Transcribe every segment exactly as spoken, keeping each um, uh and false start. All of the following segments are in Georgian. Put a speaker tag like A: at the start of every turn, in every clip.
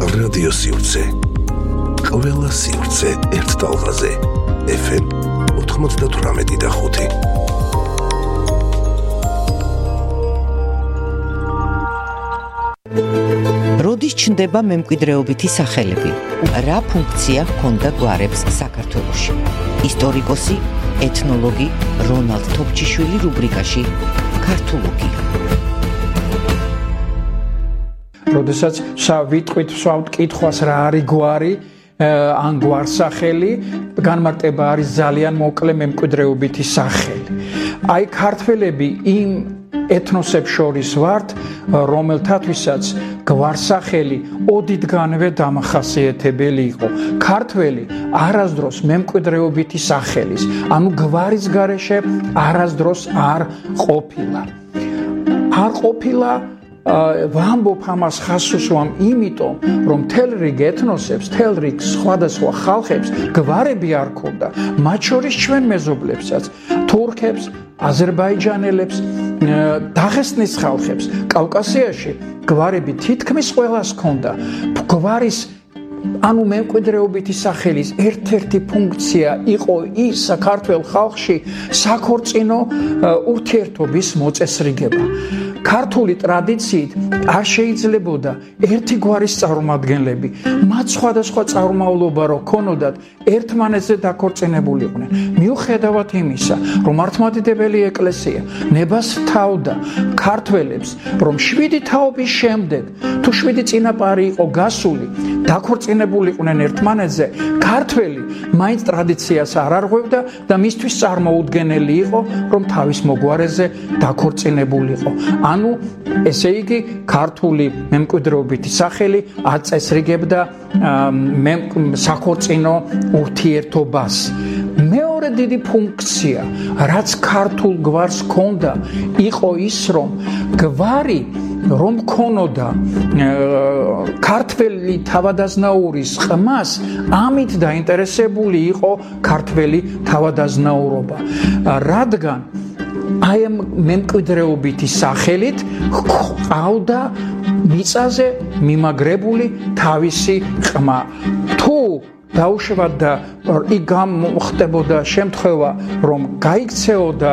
A: რადიო სივრცე. ყველა სივრცე ერთ ტალღაზე. ეფ ემ ოთხმოცდათვრამეტი და ხუთი.
B: როდის ჩნდება მემკვიდრეობითი სახელები? რა ფუნქცია ჰქონდა გვარებს საქართველოში? ისტორიკოსი, ეთნოლოგი რონალდ თოფჩიშვილი რუბრიკაში ქართულოგი.
C: როდესაც ვიტყვით ვსვავთ კითხვას რა არის გვარი ან გვარსახელი, განმარტება არის ძალიან მოკლე მემკვიდრეობითი სახელი. აი ქართველები იმ ეთნოსებს შორის ვართ, რომელთათვისაც გვარსახელი ოდითგანვე დამახასიათებელი იყო. ქართველი არასდროს მემკვიდრეობითი სახელის, ანუ გვარის გარეშე არასდროს არ ყოფილა. არ ყოფილა ვამბობ ამას ხაზს უსვამ, იმიტომ რომ მთელ რიგ ეთნოსებს, მთელ რიგ სხვადასხვა ხალხებს გვარები არ ჰქონდა, მათ შორის ჩვენ მეზობლებსაც, თურქებს, აზერბაიჯანელებს, დაღესტნის ხალხებს, კავკასიაში გვარები თითქმის ყველას ჰქონდა. გვარის ანუ მემკვიდრეობითი სახელის ერთ-ერთი ფუნქცია იყო ის საქართველოს ხალხში საქორწინო ურთიერთობის მოწესრიგება. ქართული ტრადიციით არ შეიძლებოდა ერთი გვარის წარმომადგენლები, მათ სხვადასხვა წარმომავლობა რო ქონოდათ, ერთმანეთზე დაქორწინებულიყვნენ. მიუხედავად იმისა, რომ მართლმადიდებელი ეკლესია ნებას თავდა ქართველებს, რომ შვიდი თაობის შემდეგ, თუ შვიდი წინაპარი იყო გასული, დაქორწინებულიყვნენ ერთმანეთზე, ქართველი მაინც ტრადიციას არ არღვევდა და მისთვის წარმოუდგენელი იყო, რომ თავის მოგვარეზე დაქორწინებულიყო. ანუ ესე იგი ქართული მემკვიდრეობითი სახელი აწესრიგებდა საქორწინო ურთიერთობას. მეორე დიდი ფუნქცია, რაც ქართულ გვარს ჰქონდა, იყო ის, რომ გვარი რომ ქონოდა ქართველი თავადაზნაურის ყმას, ამით დაინტერესებული იყო ქართველი თავადაზნაურობა. რადგან აი ამ მემკვიდრეობითი სახელით ჰყავდა მიწაზე მიმაგრებული თავისი ყმა. თუ დაუშვათ და იქ გამოხდებოდა შემთხვევა, რომ გაიქცეოდა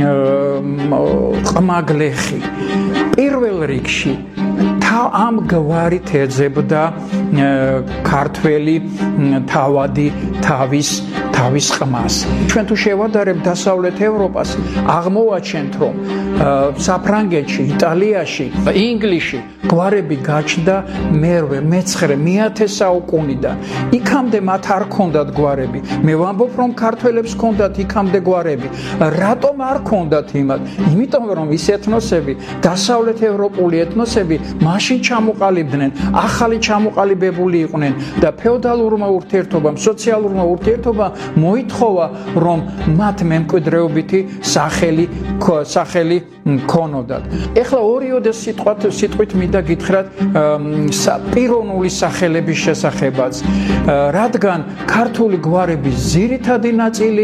C: ყმაგლეხი, პირველ რიგში ამ გვარით ეძებდა ქართველი თავადი თავის თავის ყმას. ჩვენ თუ შევადარებთ დასავლეთ ევროპას, აღმოვაჩენთ, რომ საფრანგეთში, იტალიაში, ინგლისში გვარები გაჩნდა მერვე, მეცხრე, მეათე საუკუნიდან. იქამდე მათ არ ჰქონდათ გვარები. მე ვამბობ, რომ ქართველებს ჰქონდათ იქამდე გვარები. რატომ არ ჰქონდათ იმათ? იმიტომ რომ ის ეთნოსები, დასავლეთ ევროპული ეთნოსები მაშინ ჩამოყალიბდნენ, ახალი ჩამოყალიბებული იყვნენ და ფეოდალურმა ურთიერთობამ, სოციალურმა ურთიერთობამ მოითხოვა, რომ მათ მემკვიდრეობითი სახელი სახელი ქონოდათ. ეხლა ორიოდე სიტყვით სიტყვით მინდა გითხრათ პიროვნული სახელების შესახებაც, რადგან ქართული გვარების ძირითადი ნაწილი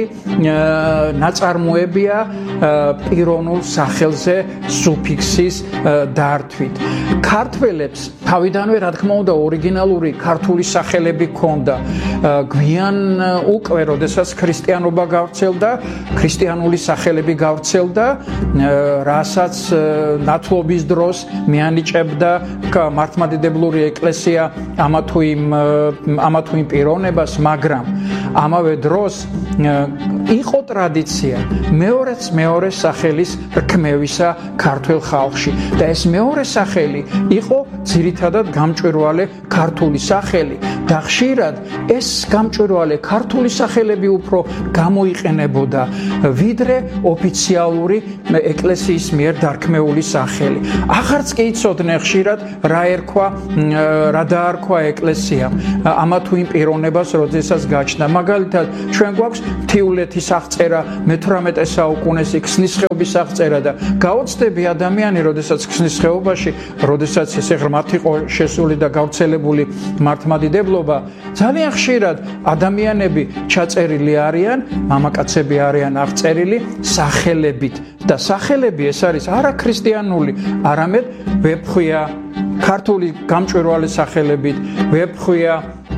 C: ნაწარმოებია პიროვნულ სახელზე სუფიქსის დართვით. ქართველებს თავიდანვე რა თქმა უნდა ორიგინალური ქართული სახელები ჰქონდა. გვიან უკვე როდესაც ქრისტიანობა გავრცელდა, ქრისტიანული სახელები გავრცელდა, რასაც ნათლობის დროს მიანიჭებდა მართლმადიდებლური ეკლესია ამა თუ იმ ამა თუ იმ პიროვნებას, მაგრამ ამავე დროს იყო ტრადიცია მეორეც მეორე სახელის რქმევისა ქართულ ხალხში და ეს მეორე სახელი იყო ძირითადად გამჭვირვალე ქართული სახელი და ხშირად ეს გამჭვირვალე ქართული სახელები უფრო გამოიყენებოდა ვიდრე ოფიციალური ეკლესიის მიერ დარქმეული სახელი. აღარც კი იცოდნენ ხშირად რა ერქვა, რა დაარქვა ეკლესიამ ამა თუ იმ პიროვნებას, როდესაც გაჩნდა. მაგალითად, ჩვენ გვაქვს მთიულეთის აღწერა მეთვრამეტე საუკუნეს ქსნისხეობის აღწერა და გაოცდები ადამიანი, როდესაც ქსნისხეობაში, როდესაც ესე ღრმად იყო შესული და გავრცელებული მართლმადიდებლობა, ძალიან ხშირად ადამიანები ჩაწერილი არიან, მამაკაცები არიან აღწერილი სახელებით და სახელები ეს არის არა ქრისტიანული, არამედ ვეფხვია, ქართული გამჭვირვალე სახელებით ვეფხვია,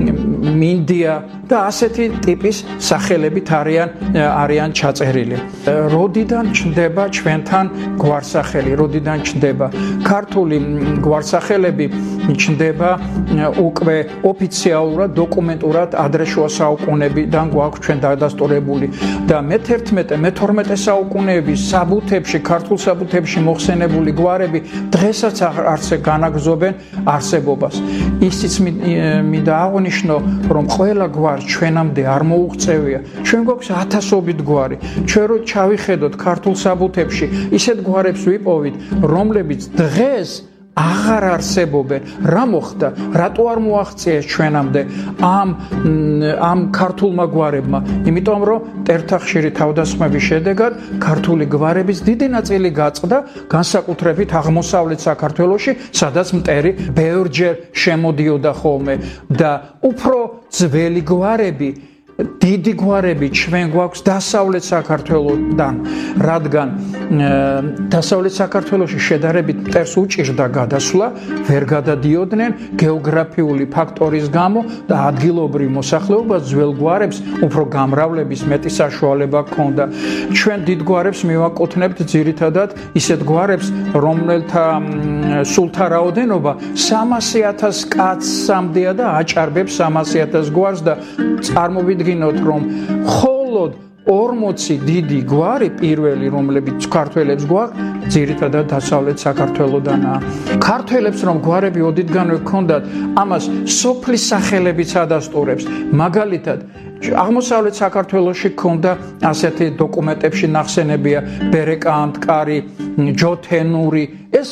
C: მინდია და ასეთი ტიპის სახელებით არიან არიან ჩაწერილი. როდიდან ჩნდება ჩვენთან გვარსახელი, როდიდან ჩნდება ქართული გვარსახელები ჩნდება უკვე ოფიციალურად, დოკუმენტურად ადრეშუა საუკუნეებიდან გვაქვს ჩვენ დადასტურებული და მე-თერთმეტე, მე-თორმეტე საუკუნეების საბუთებში, ქართულ საბუთებში მოხსენებული გვარები დღესაც არც განაგრძობენ არსებობას. ისიც მინდა აღნიშნო, რომ ყველა გვარი ჩვენამდე არ მოუღწევია. ჩვენ გვაქვს ათასობით გვარი. ჩვენ რო ჩავიხედოთ ქართულ საბუთებში, ისეთ გვარებს ვიპოვით, რომლებიც დღეს აღარ არსებობენ. რა მოხდა? რატო არ მოაღწიეს ჩვენამდე ამ ამ ქართულმა გვარებმა? იმიტომ რომ მტერთა ხშირი თავდასხმების შედეგად ქართული გვარების დიდი ნაწილი გაწყდა, განსაკუთრებით აღმოსავლეთ საქართველოში, სადაც მტერი ბევრჯერ შემოდიოდა ხოლმე და უფრო ძველი გვარები დიდი გვარები ჩვენ გვაქვს დასავლეთ საქართველოსთან, რადგან დასავლეთ საქართველოში შედარებით მტერს უჭირდა გადასვლა, ვერ გადადიოდნენ გეოგრაფიული ფაქტორის გამო და ადგილობრივ მოსახლეობას ძველ გვარებს უფრო გამრავლების მეტი საშუალება ჰქონდა. ჩვენ დიდ გვარებს მივაკუთვნებთ ძირითადად ისეთ გვარებს, რომელთა სულთა რაოდენობა სამასი ათას კაცამდეა და აჭარბებს სამასი ათას გვარს და წარმოვიდგინოთ რომ მხოლოდ ორმოცი დიდი გვარი პირველი, რომლებიც ქართველებს გვაქვს, ძირითადად დასავლეთ საქართველოდანაა. ქართველებს რომ გვარები ოდითგანვე ჰქონდათ, ამას სოფლის სახელებიც ადასტურებს. მაგალითად, აღმოსავლეთ საქართველოში ჰქონდა ასეთი დოკუმენტებში ნახსენებია ბერეკა ამტკარი, ჯოთენური. ეს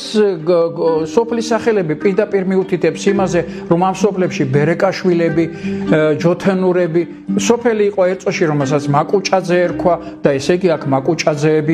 C: სოფლის სახელები პირდაპირ მიუთითებს იმაზე, რომ ამ სოფლებში ბერეკაშვილები, ჯოთენურები, სოფელი იყო ერწოში, რომელსაც მაკუჭაძე ერქვა და ესე იგი აქ მაკუჭაძეები,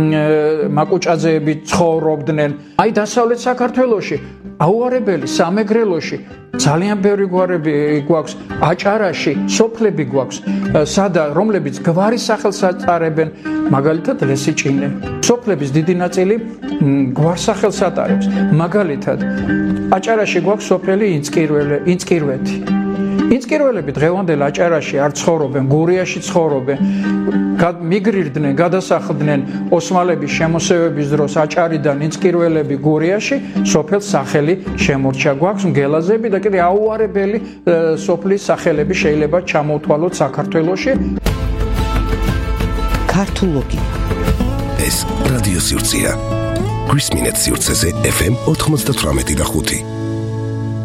C: მაკუჭაძეები ცხოვრობდნენ. აი დასავლეთ საქართველოში, აუარებელი სამეგრელოში ძალიან ბევრი გვარები გვაქვს, აჭარაში სოფლები გვაქვს, სადა რომლებიც გვარის სახელს აწარებენ, მაგალითად ლესიჭინე. სოფლების დიდი ნაწილი გვარსახელს ატარებს. მაგალითად, აჭარაში გვაქვს სოფელი ინწკირველე, ინწკირვეთი. ინწკირველები დღევანდელ აჭარაში არ ცხოვრობენ, გურიაში ცხოვრობენ. მიგრირდნენ, გადასახლდნენ ოსმალების შემოსევების დროს აჭარიდან ინწკირველები გურიაში, სოფელს სახელი შემორჩა. გვაქვს მგელაზები და კიდე აუარებელი სოფლის სახელები შეიძლება ჩამოვთვალოთ საქართველოში.
B: ქართულოგი.
A: ეს რადიო სივრცეა. ქრისმინეთ სივრცეზე ეფ ემ ოთხმოცდათვრამეტი და ხუთი.